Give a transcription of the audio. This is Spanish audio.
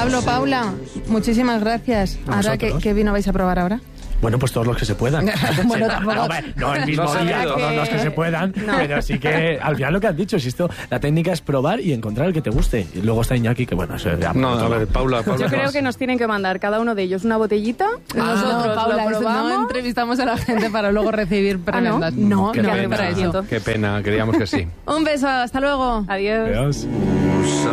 Pablo, Paula, muchísimas gracias. Ahora, ¿qué vino vais a probar ahora? Bueno, pues todos los que se puedan. Bueno, tampoco. No el mismo día, todos los que se puedan. No. Pero sí que, al final lo que has dicho, si esto, la técnica es probar y encontrar el que te guste. Y luego está Iñaki, que bueno, eso ya... No, a ver, Paula. Yo creo que nos tienen que mandar cada uno de ellos una botellita. Nosotros Paula, lo probamos. no entrevistamos a la gente para luego recibir prebendas. No, Qué no, pena, para eso. qué pena, queríamos que sí. Un beso, hasta luego. Adiós. Adiós.